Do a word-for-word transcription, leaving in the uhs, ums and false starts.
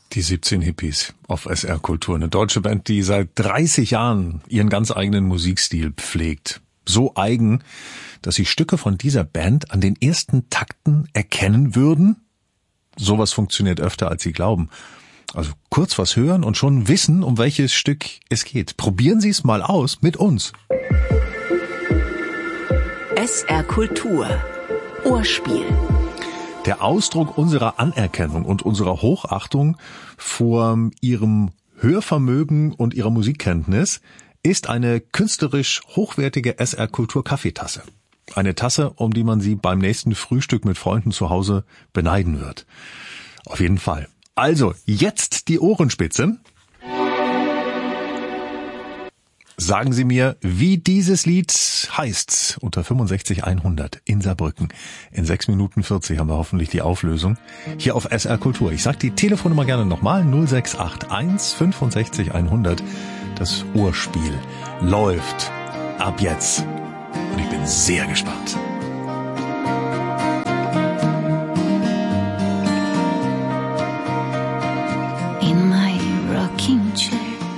Die siebzehn Hippies auf S R Kultur. Eine deutsche Band, die seit dreißig Jahren ihren ganz eigenen Musikstil pflegt. So eigen, dass Sie Stücke von dieser Band an den ersten Takten erkennen würden? Sowas funktioniert öfter, als Sie glauben. Also kurz was hören und schon wissen, um welches Stück es geht. Probieren Sie es mal aus mit uns. S R Kultur. Ohrspiel. Der Ausdruck unserer Anerkennung und unserer Hochachtung vor Ihrem Hörvermögen und Ihrer Musikkenntnis ist eine künstlerisch hochwertige S R Kultur Kaffeetasse. Eine Tasse, um die man Sie beim nächsten Frühstück mit Freunden zu Hause beneiden wird. Auf jeden Fall. Also, jetzt die Ohrenspitze. Sagen Sie mir, wie dieses Lied heißt, unter fünfundsechzig hundert in Saarbrücken. In sechs Minuten vierzig haben wir hoffentlich die Auflösung hier auf S R Kultur. Ich sage die Telefonnummer gerne nochmal, null sechs acht eins fünfundsechzig hundert. Das Ohrspiel läuft ab jetzt. Und ich bin sehr gespannt.